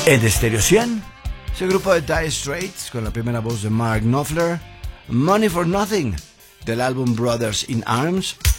Ed Stereo 100, ese grupo de Dire Straits con la primera voz de Mark Knopfler, Money for Nothing del álbum Brothers in Arms,